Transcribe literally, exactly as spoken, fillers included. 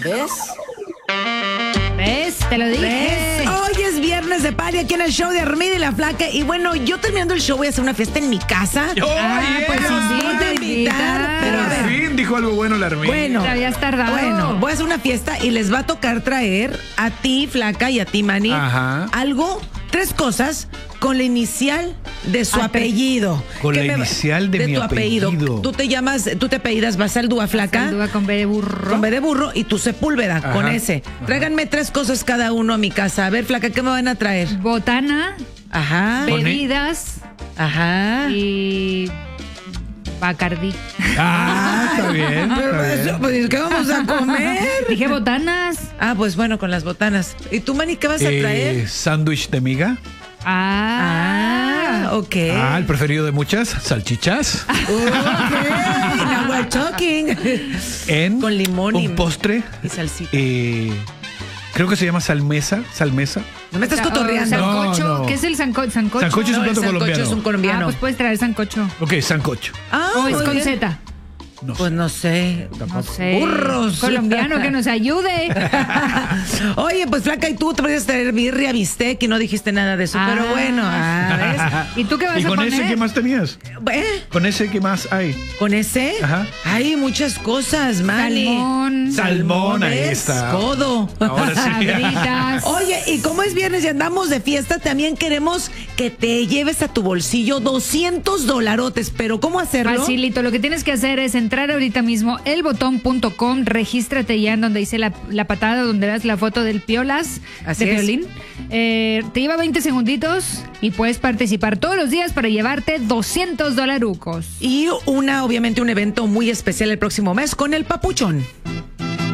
¿Ves? ¿Ves? Te lo dije. ¿Ves? Hoy es viernes de party aquí en el show de Armida y la Flaca. Y bueno, yo terminando el show voy a hacer una fiesta en mi casa. Oh, Ah, yeah. pues Los voy invita, a invitar, invita. pero a Por ver. fin dijo algo bueno la Armida. Bueno, Te habías tardado. bueno, voy a hacer una fiesta y les va a tocar traer a ti, Flaca, y a ti, Manny, Ajá. algo, tres cosas con la inicial de su Ay, apellido. Con ¿Qué la me va- inicial de mi tu apellido. apellido. Tú te llamas, tú te apellidas Basaldúa, Flaca. Saldúa con B de burro. Con B de burro y tu Sepúlveda, Ajá. con ese. Tráiganme tres cosas cada uno a mi casa. A ver, Flaca, ¿qué me van a traer? Botana, Ajá. Con- bebidas Ajá. y Bacardí. Ah, está bien. Pero Está eso, bien. pues, ¿qué vamos a comer? Dije botanas. Ah, pues bueno, con las botanas. ¿Y tú, Manny, qué vas a traer? Eh, sándwich de miga. Ah. Ah, ok. Ah, el preferido de muchas, salchichas. Ok, now we're talking. En Con limón y- un postre. y salsita. eh, creo que se llama salmesa, salmesa. No me estás Sa- cotorreando. o Sancocho. No, no. ¿Qué es el sanco sancocho? Sancocho es un No, el plato sancocho colombiano. es un Ah, colombiano. pues puedes traer sancocho. Ok, sancocho. Ah, O es muy con bien. Z. No Pues sé. no sé. No sé. Burros. Colombiano que nos ayude. Oye, pues Flaca, y tú te podías traer birria, bistec y no dijiste nada de eso. Ah. Pero bueno, ah, ¿Y tú qué vas ¿Y a con poner? ese qué más tenías? ¿ves? ¿Eh? ¿Con ese qué más hay? ¿Con ese? Ajá. Hay muchas cosas, Manny. Salmón. Salmón, ahí ¿Ves? está. Codo. Ahora sí. Sabritas. Oye, y como es viernes y andamos de fiesta, también queremos que te lleves a tu bolsillo doscientos dolarotes. Pero ¿cómo hacerlo? Facilito, lo que tienes que hacer es entrar ahorita mismo elbotón punto com, regístrate ya en donde dice la, la patada, donde ves la foto del Piolas, Así de es. Piolín. Eh, te lleva veinte segunditos y puedes participar todos los días para llevarte doscientos dolarucos. Y una, obviamente, un evento muy especial el próximo mes con el Papuchón.